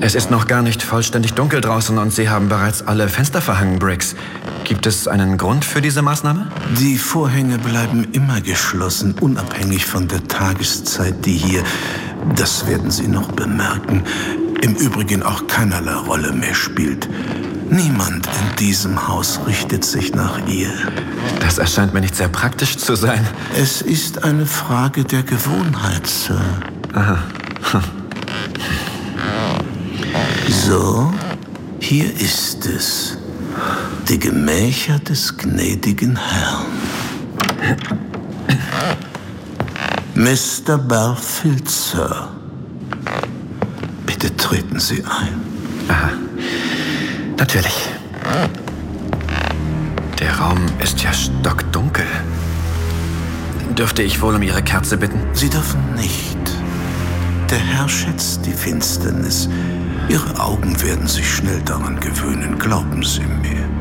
Es ist noch gar nicht vollständig dunkel draußen und Sie haben bereits alle Fenster verhangen, Briggs. Gibt es einen Grund für diese Maßnahme? Die Vorhänge bleiben immer geschlossen, unabhängig von der Tageszeit, die hier, das werden Sie noch bemerken, im Übrigen auch keinerlei Rolle mehr spielt. Niemand in diesem Haus richtet sich nach ihr. Das erscheint mir nicht sehr praktisch zu sein. Es ist eine Frage der Gewohnheit, Sir. Aha. So, hier ist es. Die Gemächer des gnädigen Herrn. Mr. Barfield, Sir. Bitte treten Sie ein. Aha. Natürlich. Der Raum ist ja stockdunkel. Dürfte ich wohl um Ihre Kerze bitten? Sie dürfen nicht. Der Herr schätzt die Finsternis. Ihre Augen werden sich schnell daran gewöhnen, glauben Sie mir.